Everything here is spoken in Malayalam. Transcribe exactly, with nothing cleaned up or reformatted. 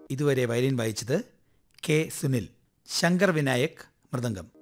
ഇതുവരെ വയലിൻ വായിച്ചത് കെ സുനിൽ. ശങ്കർ വിനായക് മൃദംഗം.